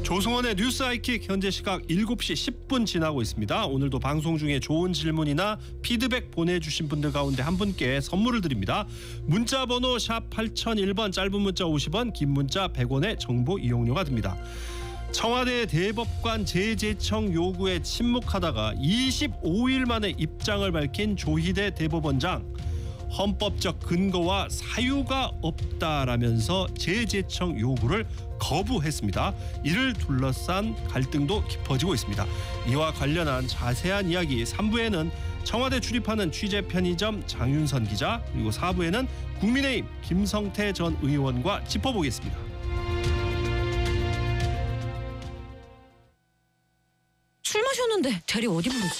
조승원의 뉴스 아이킥 현재 시각 7시 10분 지나고 있습니다. 오늘도 방송 중에 좋은 질문이나 피드백 보내주신 분들 가운데 한 분께 선물을 드립니다. 문자 번호 샵 8001번, 짧은 문자 50원, 긴 문자 100원의 정보 이용료가 듭니다. 청와대 대법관 재제청 요구에 침묵하다가 25일 만에 입장을 밝힌 조희대 대법원장. 헌법적 근거와 사유가 없다라면서 재제청 요구를 거부했습니다. 이를 둘러싼 갈등도 깊어지고 있습니다. 이와 관련한 자세한 이야기 3부에는 청와대 출입하는 취재 편의점 장윤선 기자, 그리고 4부에는 국민의힘 김성태 전 의원과 짚어보겠습니다. 술 마셨는데 대리 어디 부르지?